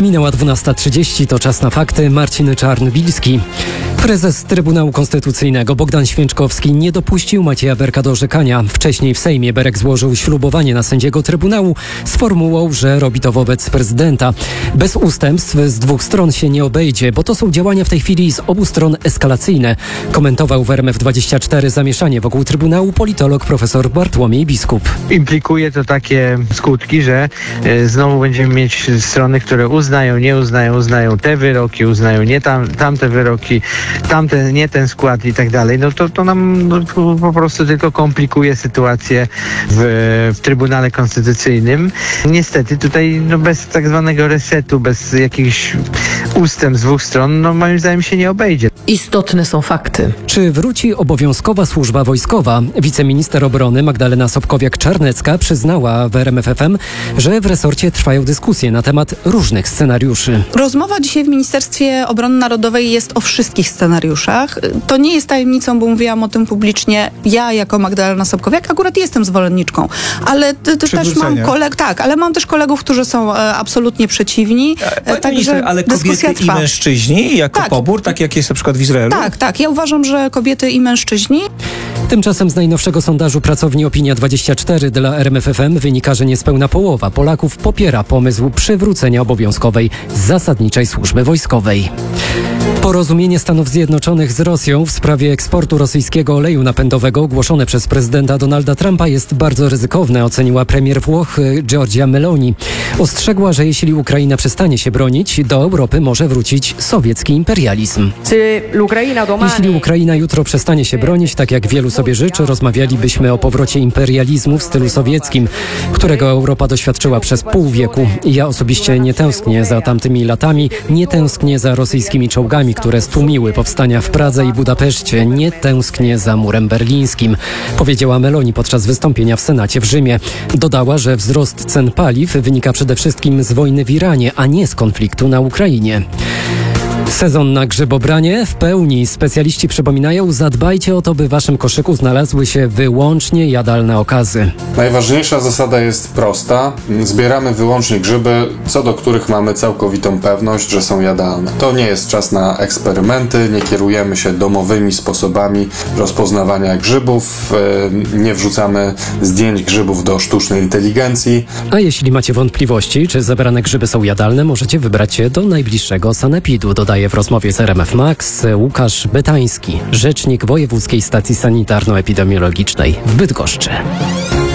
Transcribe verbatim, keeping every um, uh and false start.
Minęła dwunasta trzydzieści, to czas na fakty. Marcin Czarnbilski. Prezes Trybunału Konstytucyjnego Bogdan Święczkowski nie dopuścił Macieja Berka do orzekania. Wcześniej w Sejmie Berek złożył ślubowanie na sędziego Trybunału z formułą, że robi to wobec prezydenta. Bez ustępstw z dwóch stron się nie obejdzie, bo to są działania w tej chwili z obu stron eskalacyjne. Komentował w R M F dwadzieścia cztery zamieszanie wokół Trybunału politolog profesor Bartłomiej Biskup. Implikuje to takie skutki, że e, znowu będziemy mieć strony, które uznają, nie uznają, uznają te wyroki, uznają nie tam, tamte wyroki, tamten, nie ten skład i tak dalej. No to, to nam no, po prostu tylko komplikuje sytuację w, w Trybunale Konstytucyjnym. Niestety tutaj no, bez tak zwanego resetu, bez jakichś ustępstw z dwóch stron, no moim zdaniem się nie obejdzie. Istotne są fakty. Czy wróci obowiązkowa służba wojskowa? Wiceminister obrony Magdalena Sobkowiak-Czarnecka przyznała w R M F F M, że w resorcie trwają dyskusje na temat różnych scenariuszy. Rozmowa dzisiaj w Ministerstwie Obrony Narodowej jest o wszystkich scenariuszach. To nie jest tajemnicą, bo mówiłam o tym publicznie. Ja jako Magdalena Sobkowiak akurat jestem zwolenniczką, ale t- t- też mam koleg, tak, ale mam też kolegów, którzy są e, absolutnie przeciwni. E, Także ale kobiety i mężczyźni jako tak. pobór, tak jak jest na przykład w Izraelu? Tak, tak. Ja uważam, że kobiety i mężczyźni. Tymczasem z najnowszego sondażu pracowni Opinia dwadzieścia cztery dla R M F F M wynika, że niespełna połowa Polaków popiera pomysł przywrócenia obowiązkowej zasadniczej służby wojskowej. Porozumienie Stanów Zjednoczonych z Rosją w sprawie eksportu rosyjskiego oleju napędowego ogłoszone przez prezydenta Donalda Trumpa jest bardzo ryzykowne, oceniła premier Włoch Giorgia Meloni. Ostrzegła, że jeśli Ukraina przestanie się bronić, do Europy może wrócić sowiecki imperializm. Jeśli Ukraina jutro przestanie się bronić, tak jak wielu sobie życzy, rozmawialibyśmy o powrocie imperializmu w stylu sowieckim, którego Europa doświadczyła przez pół wieku. Ja osobiście nie tęsknię za tamtymi latami, nie tęsknię za rosyjskimi czołgami, które stłumiły powstania w Pradze i Budapeszcie. Nie tęsknię za murem berlińskim, powiedziała Meloni podczas wystąpienia w Senacie w Rzymie. Dodała, że wzrost cen paliw wynika przede wszystkim z wojny w Iranie, a nie z konfliktu na Ukrainie. Sezon na grzybobranie w pełni. Specjaliści przypominają, zadbajcie o to, by w waszym koszyku znalazły się wyłącznie jadalne okazy. Najważniejsza zasada jest prosta. Zbieramy wyłącznie grzyby, co do których mamy całkowitą pewność, że są jadalne. To nie jest czas na eksperymenty, nie kierujemy się domowymi sposobami rozpoznawania grzybów, nie wrzucamy zdjęć grzybów do sztucznej inteligencji. A jeśli macie wątpliwości, czy zebrane grzyby są jadalne, możecie wybrać się do najbliższego sanepidu, dodaje w rozmowie z R M F Max Łukasz Bytański, rzecznik Wojewódzkiej Stacji Sanitarno-Epidemiologicznej w Bydgoszczy.